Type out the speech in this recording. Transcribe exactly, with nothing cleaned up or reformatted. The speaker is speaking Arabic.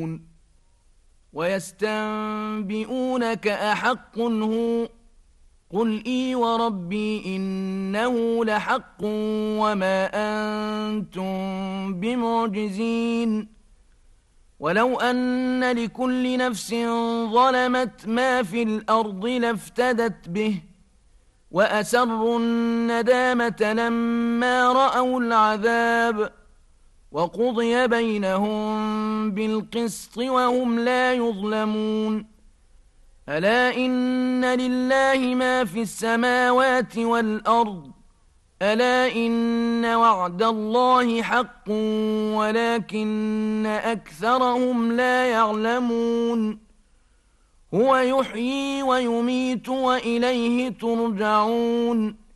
ويستنبئونك أحق هو قل إي وربي إنه لحق وما أنتم بمعجزين ولو أن لكل نفس ظلمت ما في الأرض لافتدت به وأسروا الندامة لما رأوا العذاب وقضي بينهم بالقسط وهم لا يظلمون ألا إن لله ما في السماوات والأرض ألا إن وعد الله حق ولكن أكثرهم لا يعلمون هو يحيي ويميت وإليه ترجعون